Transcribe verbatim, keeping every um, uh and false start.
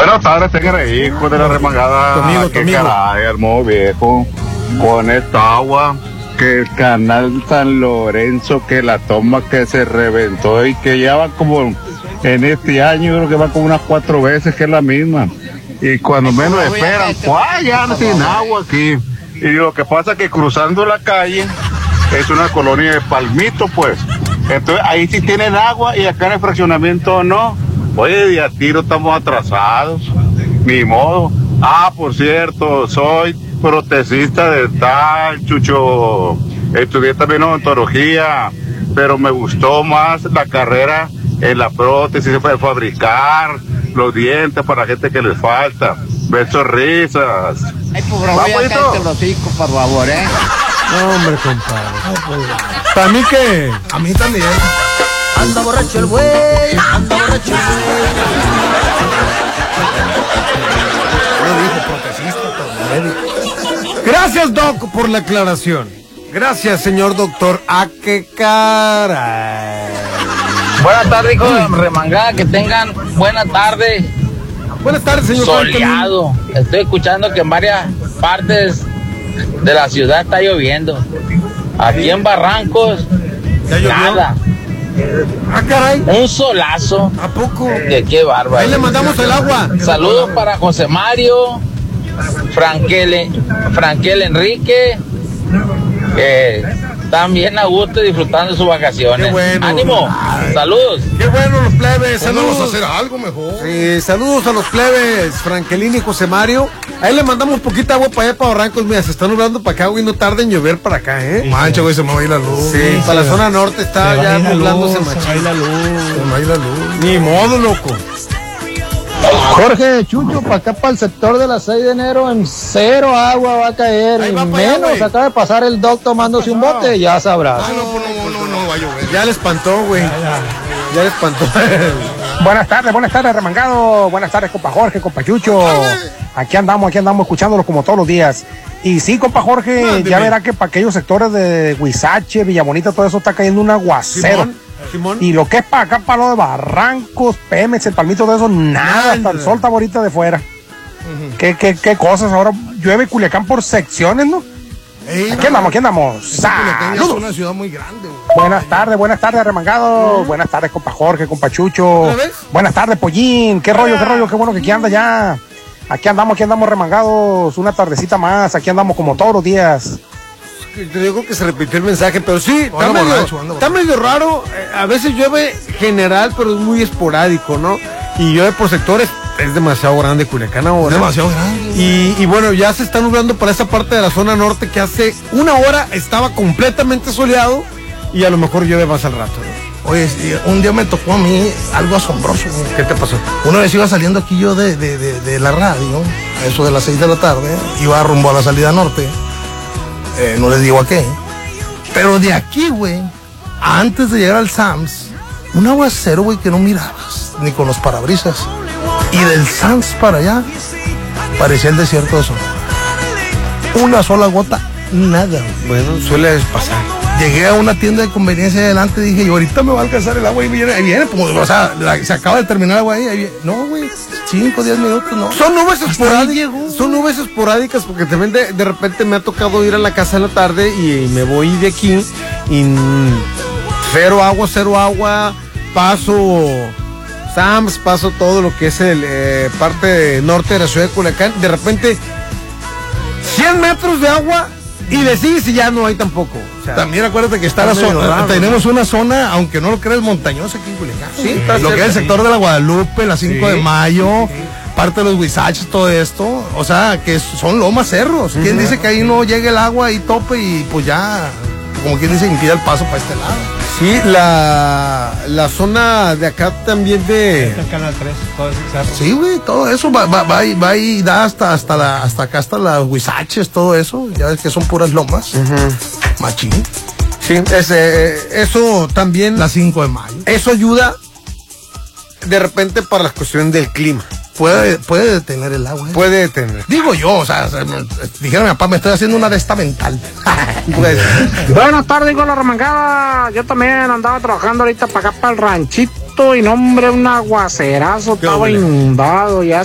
Buenas tardes, tengan hijo de la remangada. Conmigo, Qué conmigo. caray, hermoso viejo. Con esta agua, que el canal San Lorenzo, que la toma que se reventó y que ya va como en este año, creo que va como unas cuatro veces, que es la misma. Y cuando menos esperan, ¡guay! Ya no tienen agua aquí. Y lo que pasa es que cruzando la calle es una colonia de palmitos, pues. Entonces ahí sí tienen agua y acá en el fraccionamiento no. Oye, de a tiro estamos atrasados. Ni modo. Ah, por cierto, soy protecista de tal, Chucho. Estudié también odontología, pero me gustó más la carrera en la prótesis de fabricar los dientes para la gente que les falta. Besos, risas. Ay, pobre, voy a caerte los hijos, por favor, ¿eh? No, hombre, compadre. ¿Para mí qué? A mí también. Anda borracho el güey, anda borracho el güey. Gracias, Doc, por la aclaración. Gracias, señor doctor. ¿A qué caray? Buenas tardes, hijo de remangada, que tengan buena tarde. Buenas tardes, señor. Soleado. Estoy escuchando que en varias partes de la ciudad está lloviendo. Aquí en Barrancos, nada. Ah, caray. Un solazo. ¿A poco? De qué bárbaro. Ahí le mandamos el agua. Saludos para José Mario, Franquel, Franquel Enrique, que están bien a gusto disfrutando de sus vacaciones. Qué bueno. Ánimo, saludos. Qué bueno los plebes, Saludos saludos. a hacer algo mejor. Sí, saludos a los plebes, Frankelín y José Mario. Ahí le mandamos poquita agua para allá, para Barrancos. Mira, se están nublando para acá, güey, no tarda en llover para acá, ¿eh? Mancha, güey, se me va a ir la luz. Sí, Sí, para la se- zona norte está ya nublándose machín. Se me va a ir la luz. Ni modo, loco. Jorge Chucho, para acá, para el sector de la seis de enero, en cero agua va a caer. Ahí Y va para allá, menos, güey. acaba de pasar el doc tomándose un bote, ya sabrás. Ah, no, pues no, no, no, no va a llover. Ya le espantó, güey. Ya le espantó. Buenas tardes, buenas tardes, remangado. Buenas tardes, compa Jorge, compa Chucho. Aquí andamos, aquí andamos escuchándolo como todos los días. Y sí, compa Jorge, Mándeme. ya verá que para aquellos sectores de Huizache, Villabonita, todo eso está cayendo un aguacero. Simón, Simón. Y lo que es para acá, para lo de Barrancos, Pemex, el Palmito, de eso, nada, hasta el sol está ahorita de fuera. ¿Qué, qué, qué cosas, ahora llueve Culiacán por secciones, ¿no? Ey, Aquí andamos, aquí andamos. es que Culiacán ya es Saludos. una ciudad muy grande, güey. Buenas tardes, buenas tardes, remangado. Buenas tardes, compa Jorge, compa Chucho. ¿Otra vez? Buenas tardes, Pollín. Qué rollo, qué rollo, qué bueno que aquí anda ya. Aquí andamos, aquí andamos remangados. Una tardecita más. Aquí andamos como todos los días. Yo creo que se repitió el mensaje, pero sí, está, Anda medio, borracho, anda está medio raro. eh, A veces llueve general, pero es muy esporádico, ¿no? Y llueve por sectores, es demasiado grande Culiacán ahora. Demasiado grande. Y, y bueno, ya se está nublando para esa parte de la zona norte que hace una hora estaba completamente soleado y a lo mejor llueve más al rato, ¿no? Oye, sí, un día me tocó a mí algo asombroso, güey. ¿Qué te pasó? Una vez iba saliendo aquí yo de, de, de, de la radio, a eso de las seis de la tarde, iba rumbo a la salida norte, eh, no les digo a qué, pero de aquí, güey, antes de llegar al Sams, un aguacero, güey, que no mirabas, ni con los parabrisas, y del Sams para allá, parecía el desierto de Sonora. Una sola gota, nada, güey. Bueno, suele pasar. Llegué a una tienda de conveniencia adelante y dije, yo ahorita me va a alcanzar el agua y viene, ahí viene, como, o sea, la- se acaba de terminar el agua ahí, ahí viene. No, güey, cinco, diez minutos, no. Son nubes Hasta ahí esporádicas. llegó. Son nubes esporádicas porque también de, de repente me ha tocado ir a la casa en la tarde y me voy de aquí y mm, cero agua, cero agua, paso Sams, paso todo lo que es el eh, parte norte de la ciudad de Culiacán. De repente cien metros de agua y decís y ya no hay tampoco. O sea, También acuérdate que está Está la medio zona, raro, tenemos una zona, aunque no lo creas, montañosa aquí en Culiacán. Sí, está lo que cerca, es el sector sí. de la Guadalupe, la cinco Sí, de mayo, parte de los Huizaches, todo esto. O sea, que son lomas, cerros. ¿Quién dice que ahí no llega el agua y tope y pues ya, como quien dice, impide el paso para este lado? sí, la, la zona de acá también de... Canal tres, todo ese cerro. Sí, güey, todo eso va, va, va, y, va y da hasta, hasta, la, hasta acá, hasta las Huizaches, todo eso. Ya ves que son puras lomas. Machín. Sí, ese, eso también, La cinco de mayo. eso ayuda de repente para las cuestiones del clima. Puede, puede detener el agua. ¿eh? Puede detener. Digo yo, o sea, se me- dijeron a mi papá, me estoy haciendo una de esta mental. Pues, Buenas tardes, con la remangada. Yo también andaba trabajando ahorita para acá, para el ranchito. Y no, hombre, un aguacerazo. Estaba ole. inundado. Ya